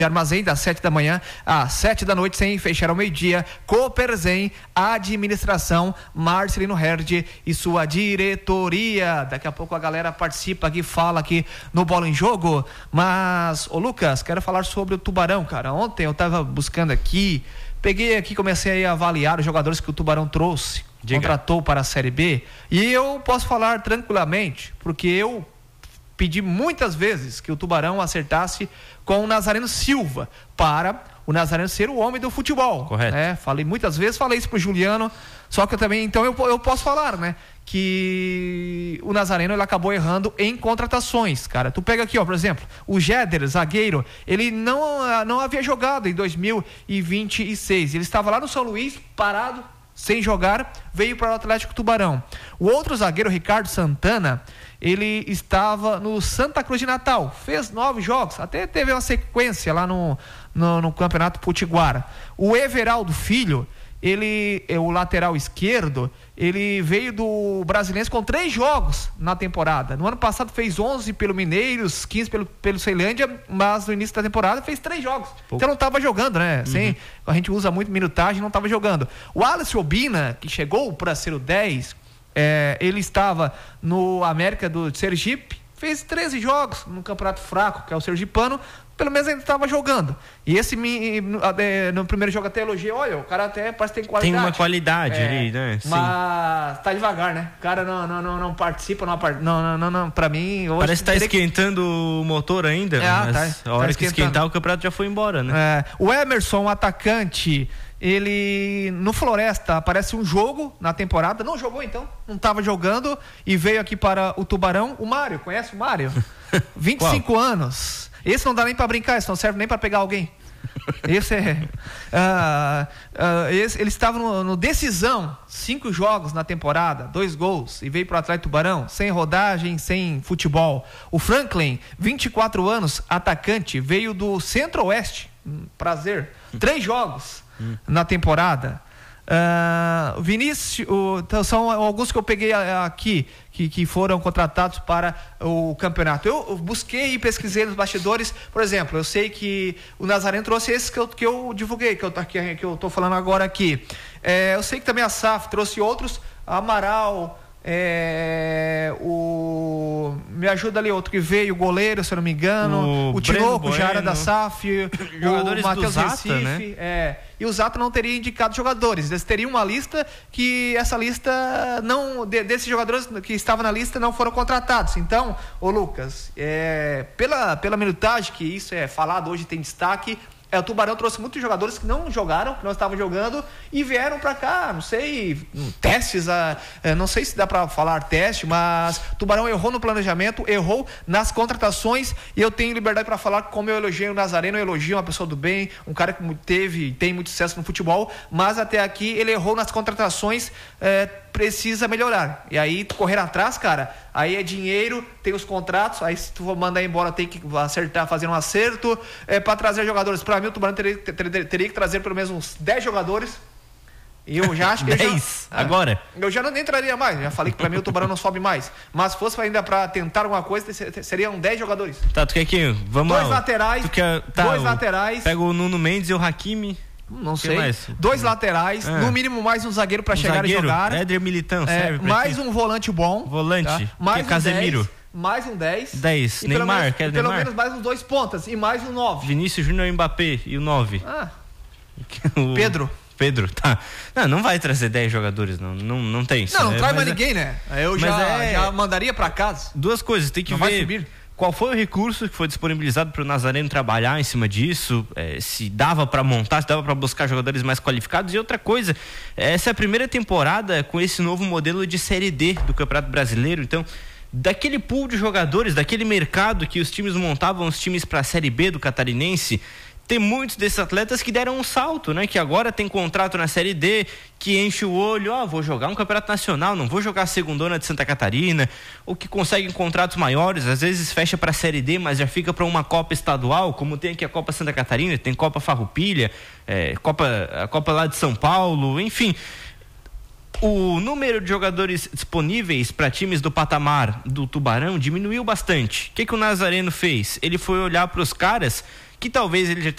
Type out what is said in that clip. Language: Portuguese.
Armazém das 7 da manhã às 7 da noite, sem fechar ao meio-dia. Cooperzen, administração, Marcelino Herd e sua diretoria. Daqui a pouco a galera participa aqui, fala aqui no Bola em Jogo. Mas, ô Lucas, quero falar sobre o Tubarão, cara. Ontem eu tava buscando aqui, peguei aqui, comecei a avaliar os jogadores que o Tubarão trouxe, contratou para a Série B, e eu posso falar tranquilamente, porque eu pedi muitas vezes que o Tubarão acertasse com o Nazareno Silva, para o Nazareno ser o homem do futebol. Correto. Falei muitas vezes, falei isso pro Juliano, só que eu também, então eu posso falar, né, que o Nazareno ele acabou errando em contratações, cara. Tu pega aqui, ó, por exemplo, o Jéder, zagueiro, ele não havia jogado em 2026, ele estava lá no São Luís, parado, sem jogar, veio para o Atlético Tubarão. O outro zagueiro, Ricardo Santana, ele estava no Santa Cruz de Natal, fez 9 jogos, até teve uma sequência lá no Campeonato Potiguara. O Everaldo Filho, o lateral esquerdo, ele veio do Brasiliense com 3 jogos na temporada. No ano passado fez 11 pelo Mineiros, 15 pelo Ceilândia, mas no início da temporada fez 3 jogos. Então não estava jogando, né? A gente usa muito minutagem, não estava jogando. O Alisson Obina, que chegou para ser o 10, ele estava no América do Sergipe, fez 13 jogos no campeonato fraco, que é o sergipano, pelo menos ainda estava jogando. E esse no primeiro jogo até elogiei, olha, o cara até parece que tem qualidade. Tem uma qualidade ali, né? Mas tá devagar, né? O cara não participa, não, pra mim... Hoje parece que tá esquentando o motor ainda, mas a hora que esquentar o campeonato já foi embora, né? O Emerson, o atacante, ele no Floresta aparece um jogo na temporada, não jogou então, não estava jogando e veio aqui para o Tubarão. O Mário, conhece o Mário? 25 anos. Esse não dá nem para brincar, esse não serve nem para pegar alguém. Esse ele estava no Decisão, 5 jogos na temporada, 2 gols, e veio para o Atlético Tubarão, sem rodagem, sem futebol. O Franklin, 24 anos, atacante, veio do Centro-Oeste, prazer, 3 jogos na temporada. Vinícius, então são alguns que eu peguei aqui que foram contratados para o campeonato. Eu busquei e pesquisei nos bastidores. Por exemplo, eu sei que o Nazareno trouxe esses que eu divulguei, que eu estou falando agora aqui. Eu sei que também a SAF trouxe outros, Amaral, me ajuda ali, outro que veio, o goleiro, se eu não me engano, o Tinoco já era da SAF, jogadores o Matheus do Zata, Recife, né? E o Zata não teria indicado jogadores, eles teriam uma lista que essa lista não, desses jogadores que estavam na lista não foram contratados. Então, ô Lucas, pela minutagem que isso é falado hoje, tem destaque. O Tubarão trouxe muitos jogadores que não jogaram, que não estavam jogando e vieram para cá, não sei, testes, não sei se dá para falar teste, mas o Tubarão errou no planejamento, errou nas contratações, e eu tenho liberdade para falar como eu elogiei o Nazareno, eu elogio uma pessoa do bem, um cara que tem muito sucesso no futebol, mas até aqui ele errou nas contratações, precisa melhorar. E aí correr atrás, cara, aí é dinheiro, tem os contratos, aí se tu for mandar embora tem que acertar, fazer um acerto, para trazer jogadores. Para mim o Tubarão teria que trazer pelo menos uns 10 jogadores. E eu já acho que 10 agora. Eu já não entraria mais, já falei que para mim o Tubarão não sobe mais. Mas se fosse ainda para tentar alguma coisa, seriam 10 jogadores. Tá, tu quer que vamos 2 laterais, laterais. Pega o Nuno Mendes e o Hakimi. Não sei. 2 laterais, no mínimo mais um zagueiro para chegar e jogar. Éder Militão, serve mais um volante bom. Volante, tá? Mais que é Casemiro. 10, mais um 10. 10. Neymar, quer pelo Neymar? Menos mais uns 2 pontas e mais um 9. Vinícius Júnior e Mbappé e o 9. Pedro, tá. Não vai trazer 10 jogadores, não tem. Não traz mais ninguém, né? Eu já mandaria para casa. 2 coisas, tem que ver. Vai subir. Qual foi o recurso que foi disponibilizado para o Nazareno trabalhar em cima disso? Se dava para montar, se dava para buscar jogadores mais qualificados? E outra coisa, essa é a primeira temporada com esse novo modelo de Série D do Campeonato Brasileiro. Então, daquele pool de jogadores, daquele mercado que os times montavam, os times para a Série B do Catarinense, tem muitos desses atletas que deram um salto, né? Que agora tem contrato na Série D, que enche o olho, vou jogar um campeonato nacional, não vou jogar a segundona de Santa Catarina, ou que conseguem contratos maiores, às vezes fecha para a Série D, mas já fica para uma Copa Estadual, como tem aqui a Copa Santa Catarina, tem Copa Farroupilha, a Copa lá de São Paulo, enfim. o número de jogadores disponíveis para times do patamar do Tubarão diminuiu bastante. O que o Nazareno fez? Ele foi olhar para os caras que talvez ele já